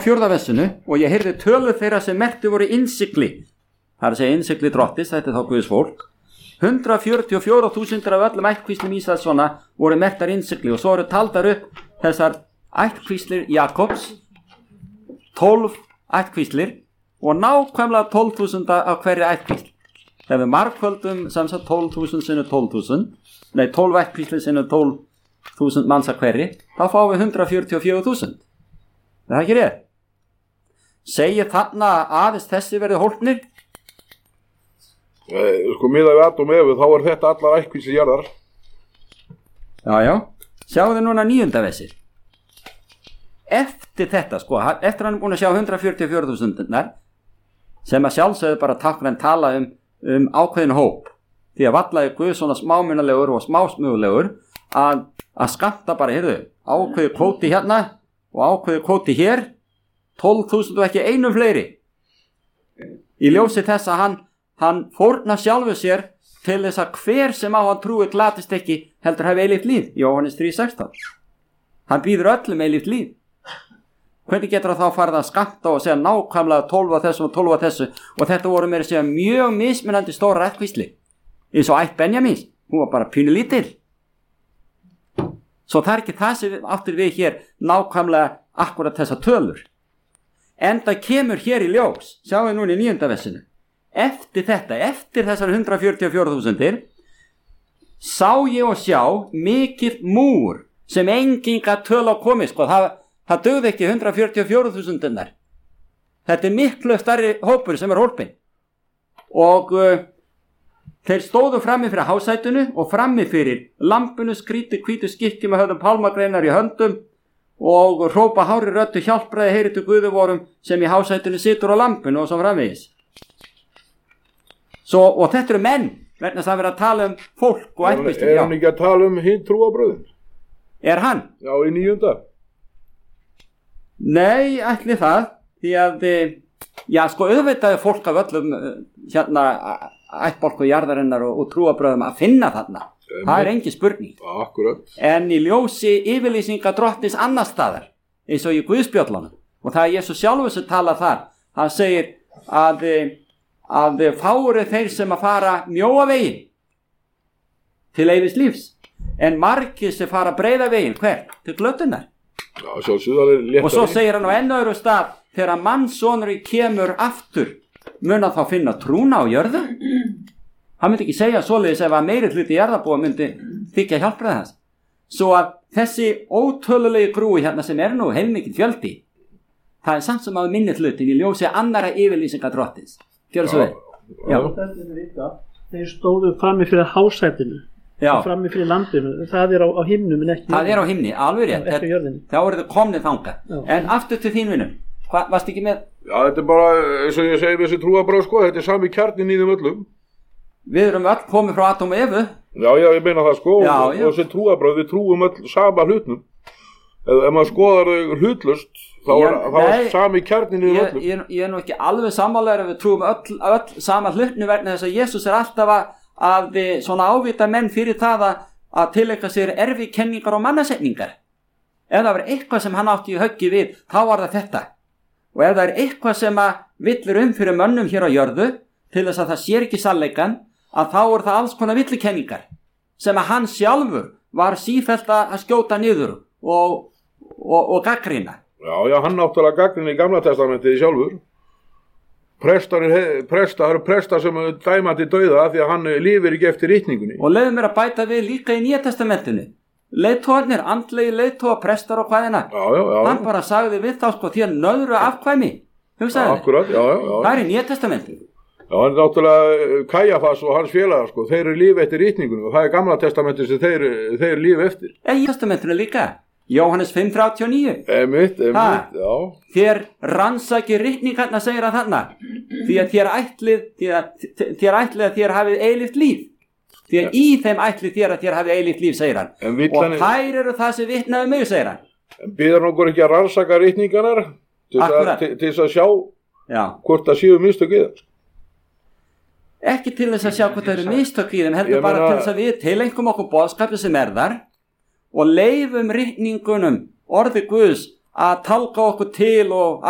4. versinu og ég heyrði tölu þeirra sem merktu voru innsigli, það að segja innsigli Drottis, þetta þá Guðs fólk, 144.000 af öllum ættkvíslum Ísraelssona voru merktar innsigli og svo eru taldar upp þessar ættkvíslir Jakobs, 12 ættkvíslir og nákvæmlega 12.000 af hverju ættkvísl. Ef við margföldum sem sagt 12.000 sinni 12.000, 12 ættkvíslir sinni 12.000 manns af hverju, þá fáum við 144.000. Það ekki rétt? Segir þarna aðeins þessi verið hólpnir? Sko miðað við Adam og Evu, þá þetta allar ættkvíslir jarðar. Já. Sjáu þið núna 9. versið. Eftir þetta, sko, eftir hann er búin að sjá 144.000 sem að sjálfsögðu bara táknrænt tala um ákveðin hóp. Því að vallaði Guð svona smámunalegur og smásmugulegur að skammta bara, heyrðu, ákveði kvóti hérna og ákveði kvóti hér, 12.000 og ekki einum fleiri. Í ljósi þess að hann fórna sjálfu sér til þess að hver sem á hann trúi glatist ekki heldur hafi eilíft líf. Jóhannes 3:16. Hann býður öllum eilíft líf. Hvernig getur það þá farið að skammta og segja nákvæmlega 12 af þessu og 12 af þessu og þetta voru meira að segja mjög mismunandi stóra ættkvísli. Eins og ætt Benjamins, hún var bara pínu lítil. Svo það er ekki það sem áttur við hér nákvæmlega akkurat þessa tölur. En það kemur hér í ljós, sjáum við núna í 9. versinu. Eftir þetta, eftir þessar 144.000 sá ég og sjá mikill múr sem enginn gat tölu á komið, sko, það dugði ekki 144.000 þetta miklu stærri hópur sem hólpinn og þeir stóðu frammi fyrir hásætinu og frammi fyrir lampinu skrýti hvítu skikki með höfðum pálmagreinar í höndum og hrópa hári röddu hjálpraði heyritu Guði vorum sem í hásætinu situr á lampinu og svo framvegis. Og þetta eru menn, vegna þess að vera að tala um fólk og ættkvísli. Er hann ekki að tala um hinn trúarbröðin? Er hann? Já, í 9. Nei, ætli það, því að, sko, auðvitaði fólk af öllum ættbálk og jarðarinnar og trúarbröðum að finna þarna. Það er engin spurning. Akkurat. En í ljósi yfirlýsinga Drottins annars staðar, eins og í Guðspjöllunum, og það er Jesús sjálfur sem tala þar, hann segir að fári þeir sem að fara mjóa veginn til eilífs lífs, en margir sem fara breiða veginn, til glötunar. Já, sjálfsögðu. Og svo segir hann á enn öðru stað, þegar mannssonurinn kemur aftur, mun að þá finna trúna á jörðu. Hann myndi ekki segja svoleiðis ef að meiri hluti jarðarbúa myndi þykja hjálpræði hans. Svo að þessi ótölulegi grúi hérna sem er nú heilmikið fjöldi, það er samt sem að minni hlutin í ljósi annara yfirlýsinga Drottins. Gjör svo vel. Já. Þeir stóðu frammi fyrir hásætinu, frammi fyrir landinu, það er á himnum en ekki. Það er á himni, alveg rétt. Ekki jörðinu. Þá eru þau komnið þangað. En aftur til þín vinum, varst ekki með? Já, þetta er bara, eins og ég segi með þessi trúarbröð, sko, þetta er sami kjarnin í þeim öllum. Við erum öll komið frá Adam og Evu. Já, ég meina það, sko, og þessi trúarbröð, við trúum öll sama hlutnum. Ef maður skoðar þau hlutlust, þá er sami kjarnin í öllum. Ég er nú ekki alveg sammálaður ef við trúum öll sama hlutnu vegna þess að Jesús er alltaf að svona ávita menn fyrir það að tileinka sér erfikenningar og mannasetningar. Ef það var eitthvað sem hann átti í höggi við, þá var það þetta. Og ef það er eitthvað sem að villir fyrir mönnum hér á jörðu, til þess að það sér ekki sannleikann, að þá er það alls konar villikenningar, sem að hann sjálfur var sífellt að skjóta niður og gagnrýna. Já, hann náttúrulega gagnrýna í Gamla testamentið sjálfur. Það eru prestar sem dæma til dauða því að hann lifir ekki eftir ritningunni. Og leiðum mér að bæta við líka í Nýja testamentinu. Leiðtogarnir, andlegi leiðtoga, prestar og hvaðina. Já. Hann bara sagði við þá, sko, því að nöðru afkvæmi. Hugsaði þér? Akkurat, já. Það er í Nýja testamentinu. Já, hann er náttúrulega Kajafas og hans félagar, sko, þeir eru lífi eftir ritningunni og það er Gamla testamentið sem þeir lífi eftir. Í testamentinu líka. Jóhannes 5:39. Einmitt, já. Þér rannsaki ritningarna, segir hann þarna, því að þér ætlið að þér hafið eilíft líf. Því að í þeim ætlið þér að þér hafið eilíft líf, segir hann. Og þær eru það sem vitnaði mig, segir hann. En biður okkur ekki að rannsaka ritningarnar til þess að sjá hvort það séu mistök í þeim? Ekki til þess að sjá hvort það eru mistök í þeim, heldur bara til þess að við tileinkum okkur boðskapið sem er þar og leifum ritningunum orði Guðs að talka okkur til og